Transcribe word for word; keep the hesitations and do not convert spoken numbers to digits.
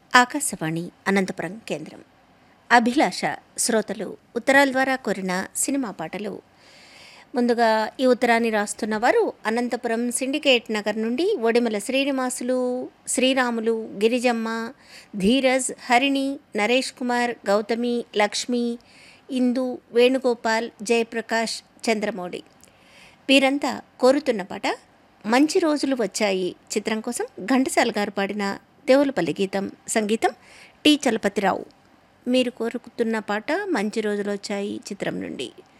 ఆకాశవాణి అనంతపురం కేంద్రం. అభిలాష శ్రోతలు ఉత్తరాల ద్వారా కోరిన సినిమా పాటలు. ముందుగా ఈ ఉత్తరాన్ని రాస్తున్న వారు అనంతపురం సిండికేట్ నగర్ నుండి ఒడిమల శ్రీనివాసులు, శ్రీరాములు, గిరిజమ్మ, ధీరజ్, హరిణి, నరేష్ కుమార్, గౌతమి, లక్ష్మి, ఇందు, వేణుగోపాల్, జయప్రకాష్, చంద్రమౌళి. వీరంతా కోరుతున్న పాట మంచి రోజులు వచ్చాయి చిత్రం కోసం ఘంటసాల గారు పాడిన దేవులపల్లి గీతం. సంగీతం టి చలపతిరావు. మీరు కోరుకుతున్న పాట మంచి రోజులు వచ్చాయి చిత్రం నుండి.